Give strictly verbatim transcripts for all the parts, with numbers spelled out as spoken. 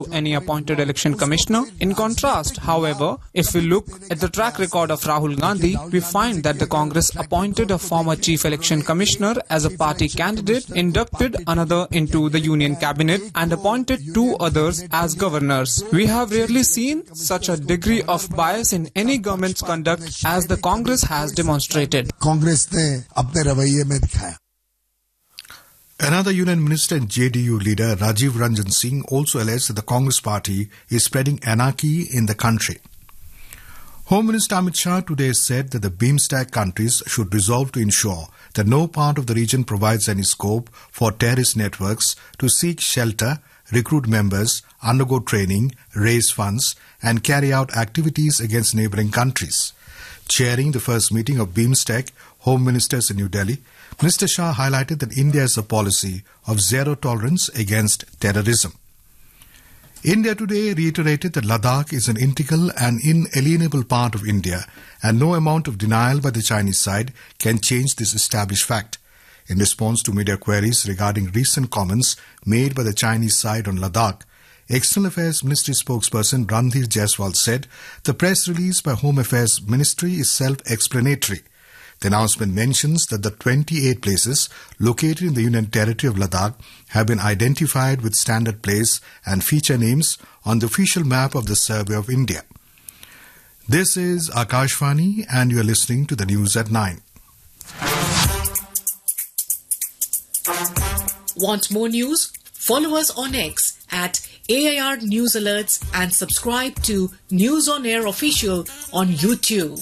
any appointed election commissioner. In contrast, however, if we look at the track record of Rahul Gandhi, we find that the Congress appointed a former chief election commissioner as a party candidate, inducted another into the union cabinet, and appointed two others as governors. We have rarely seen such a degree of bias in any government's conduct as the Congress has demonstrated. Congress ne apne ravaiye mein dikhaya. Another Union Minister and J D U leader Rajiv Ranjan Singh also alleged that the Congress party is spreading anarchy in the country. Home Minister Amit Shah today said that the BIMSTEC countries should resolve to ensure that no part of the region provides any scope for terrorist networks to seek shelter, recruit members, undergo training, raise funds, and carry out activities against neighbouring countries. Chairing the first meeting of BIMSTEC Home Ministers in New Delhi, Mister Shah highlighted that India has a policy of zero tolerance against terrorism. India today reiterated that Ladakh is an integral and inalienable part of India, and no amount of denial by the Chinese side can change this established fact. In response to media queries regarding recent comments made by the Chinese side on Ladakh, External Affairs Ministry spokesperson Randhir Jaiswal said the press release by Home Affairs Ministry is self-explanatory. The announcement mentions that the twenty-eight places located in the Union Territory of Ladakh have been identified with standard place and feature names on the official map of the Survey of India. This is Akashvani and you are listening to the news at nine. Want more news? Follow us on X at A I R News Alerts and subscribe to News on Air Official on YouTube.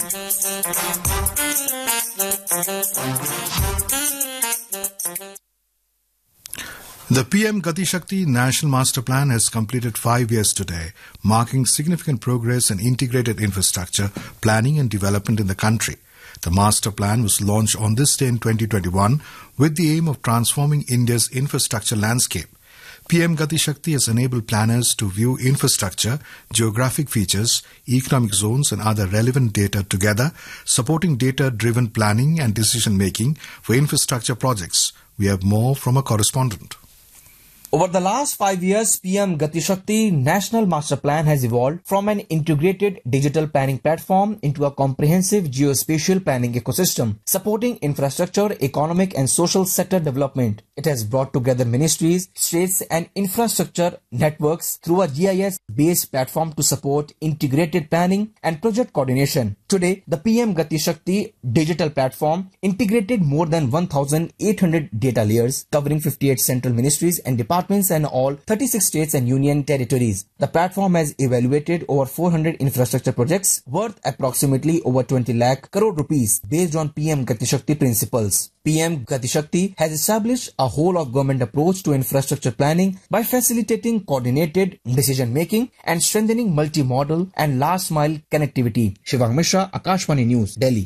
The P M Gati Shakti National Master Plan has completed five years today, marking significant progress in integrated infrastructure, planning and development in the country. The Master Plan was launched on this day in twenty twenty-one with the aim of transforming India's infrastructure landscape. P M Gati Shakti has enabled planners to view infrastructure, geographic features, economic zones and other relevant data together, supporting data-driven planning and decision-making for infrastructure projects. We have more from a correspondent. Over the last five years, P M Gati Shakti National Master Plan has evolved from an integrated digital planning platform into a comprehensive geospatial planning ecosystem, supporting infrastructure, economic and social sector development. It has brought together ministries, states and infrastructure networks through a G I S-based platform to support integrated planning and project coordination. Today, the P M Gati Shakti digital platform integrated more than one thousand eight hundred data layers, covering fifty-eight central ministries and departments and all thirty-six states and union territories. The platform has evaluated over four hundred infrastructure projects worth approximately over twenty lakh crore rupees based on P M Gati Shakti principles. P M Gati Shakti has established a whole of government approach to infrastructure planning by facilitating coordinated decision making and strengthening multimodal and last mile connectivity. Shivang Mishra, Akashvani News, Delhi.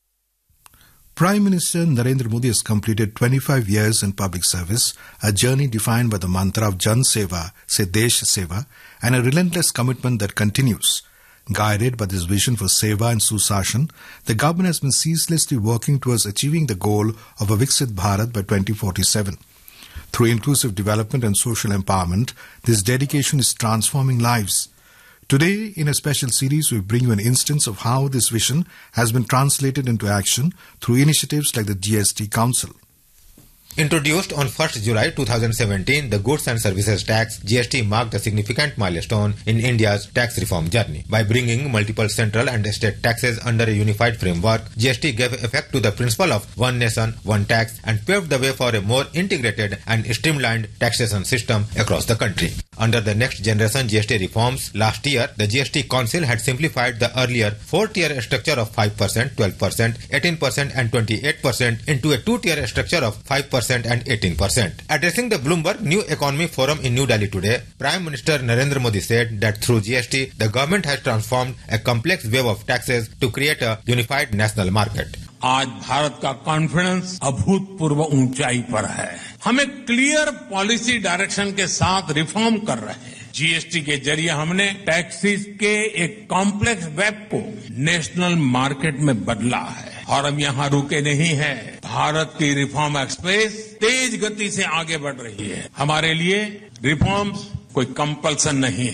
Prime Minister Narendra Modi has completed twenty-five years in public service, a journey defined by the mantra of Jan Seva, Se Desh Seva, and a relentless commitment that continues. Guided by this vision for Seva and Susashan, the government has been ceaselessly working towards achieving the goal of a Viksit Bharat by twenty forty-seven. Through inclusive development and social empowerment, this dedication is transforming lives. Today, in a special series, we bring you an instance of how this vision has been translated into action through initiatives like the G S T Council. Introduced on first July two thousand seventeen, the Goods and Services Tax G S T marked a significant milestone in India's tax reform journey. By bringing multiple central and state taxes under a unified framework, G S T gave effect to the principle of one nation, one tax and paved the way for a more integrated and streamlined taxation system across the country. Under the next generation G S T reforms, last year, the G S T Council had simplified the earlier four-tier structure of five percent, twelve percent, eighteen percent and twenty-eight percent into a two-tier structure of five percent and eighteen percent. Addressing the Bloomberg New Economy Forum in New Delhi today, Prime Minister Narendra Modi said that through G S T, the government has transformed a complex web of taxes to create a unified national market. आज भारत का confidence अभूतपूर्व ऊंचाई पर है. हम एक clear policy direction के साथ रिफॉर्म कर रहे हैं. जीएसटी के जरिए हमने टैक्सेस के एक कॉम्प्लेक्स वेब को नेशनल मार्केट में बदला है और हम यहाँ रुके नहीं हैं. भारत की रिफॉर्म एक्सप्रेस तेज गति से आगे बढ़ रही है. हमारे लिए रिफॉर्म्स कोई कंपल्सन नहीं है